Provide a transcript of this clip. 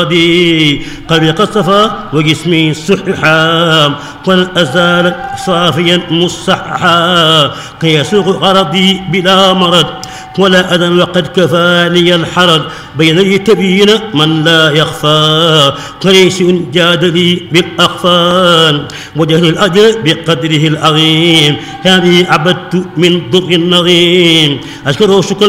قلبي قد صفى وجسمي صححا قل أزال صافيا مصححا كي يسوق غرضي بلا مرض ولا أذى وقد كفاني الحرج بين يتبين من لا يخفى قريش جاد لي بالأخفان وجه الأجر بقدره العظيم هذه عبدت من ضر النظيم أشكره شكرا